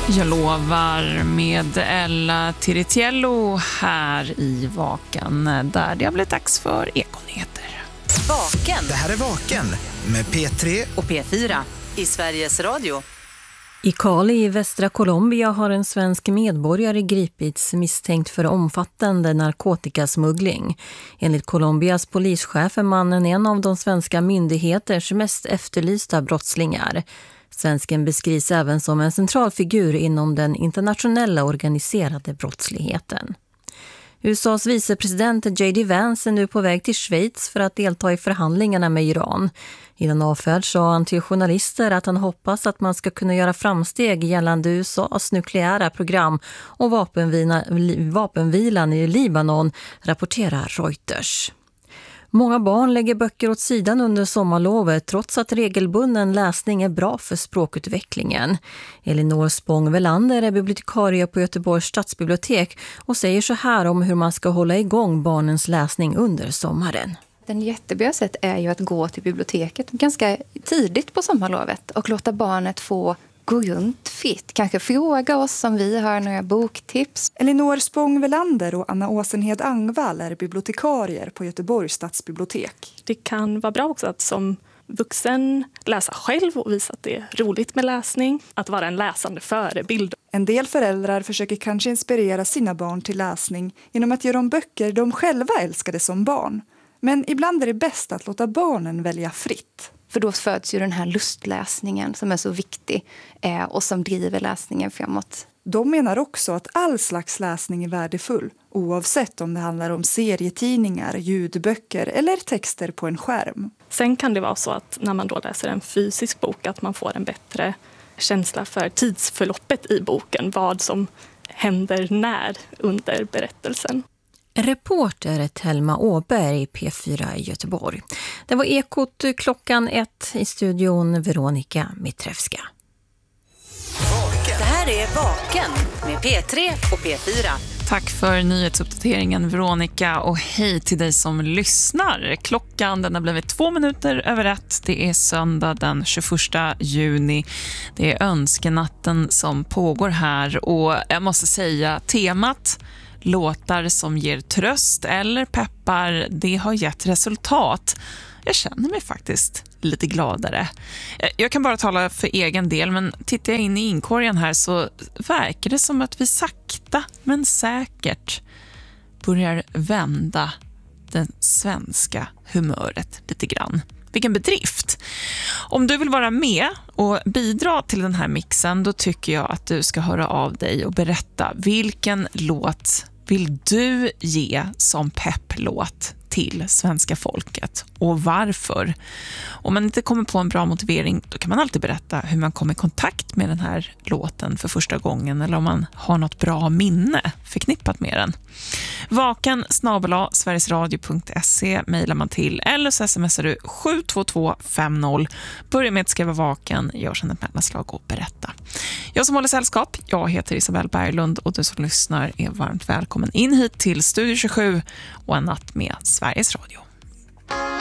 Jag lovar med Ella Tiritiello här i Vaken, där det har blivit dags för Ekonyheter. Vaken. Det här är Vaken med P3 och P4 i Sveriges Radio. I Cali i västra Colombia har en svensk medborgare gripits misstänkt för omfattande narkotikasmuggling. Enligt Colombias polischef är mannen en av de svenska myndigheters mest efterlysta brottslingar. Svensken beskrivs även som en central figur inom den internationella organiserade brottsligheten. USAs vicepresident J.D. Vance är nu på väg till Schweiz för att delta i förhandlingarna med Iran. I den avfärd sa han till journalister att han hoppas att man ska kunna göra framsteg gällande USAs nukleära program och vapenvilan i Libanon, rapporterar Reuters. Många barn lägger böcker åt sidan under sommarlovet trots att regelbunden läsning är bra för språkutvecklingen. Elinor Spång-Welander är bibliotekarie på Göteborgs stadsbibliotek och säger så här om hur man ska hålla igång barnens läsning under sommaren. Den jättebra sätt är ju att gå till biblioteket ganska tidigt på sommarlovet och låta barnet få gå runt fritt. Kanske fråga oss om vi har några boktips. Elinor Spång-Welander och Anna Åsenhed Angvall är bibliotekarier på Göteborgs stadsbibliotek. Det kan vara bra också att som vuxen läsa själv och visa att det är roligt med läsning. Att vara en läsande förebild. En del föräldrar försöker kanske inspirera sina barn till läsning genom att ge dem böcker de själva älskade som barn. Men ibland är det bäst att låta barnen välja fritt. För då föds ju den här lustläsningen som är så viktig och som driver läsningen framåt. De menar också att all slags läsning är värdefull, oavsett om det handlar om serietidningar, ljudböcker eller texter på en skärm. Sen kan det vara så att när man då läser en fysisk bok att man får en bättre känsla för tidsförloppet i boken, vad som händer när under berättelsen. Reporter Thelma Åberg, P4 i Göteborg. Det var Ekot klockan 1 i studion, Veronica Mitrevska. Det här är Vaken med P3 och P4. Tack för nyhetsuppdateringen, Veronica, och hej till dig som lyssnar. Klockan den har blivit 2 minuter över 1. Det är söndag den 21 juni. Det är önskenatten som pågår här och jag måste säga temat låtar som ger tröst eller peppar, det har gett resultat. Jag känner mig faktiskt lite gladare. Jag kan bara tala för egen del, men tittar jag in i inkorgen här så verkar det som att vi sakta men säkert börjar vända det svenska humöret lite grann. Vilken bedrift! Om du vill vara med och bidra till den här mixen, då tycker jag att du ska höra av dig och berätta vilken låt vill du ge som pepplåt till svenska folket och varför. Om man inte kommer på en bra motivering, då kan man alltid berätta hur man kom i kontakt med den här låten för första gången eller om man har något bra minne förknippat med den. vaken@sverigesradio.se mejlar man till eller så smsar du 72250. Börja med att skriva Vaken, gör sedan ett mellanslag och berätta. Jag som håller sällskap, jag heter Isabel Berglund och du som lyssnar är varmt välkommen in hit till Studio 27 och en natt med Sveriges Radio.